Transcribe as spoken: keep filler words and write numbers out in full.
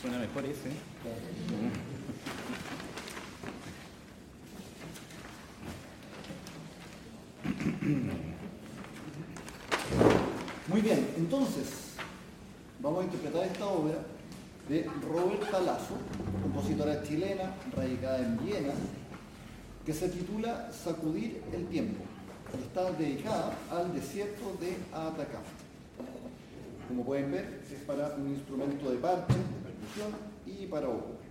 Suena mejor ese. Muy bien, entonces vamos a interpretar esta obra de Roberta Lasso, compositora chilena radicada en Viena, que se titula Sacudir el tiempo. Está dedicada al desierto de Atacama. Como pueden ver, es para un instrumento de parche, de percusión y para oboe.